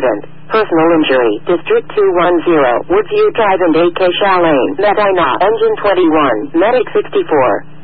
accident. Personal injury. District 210. Woodsview Drive and AK Chalane. Medina. Engine 21. Medic 64.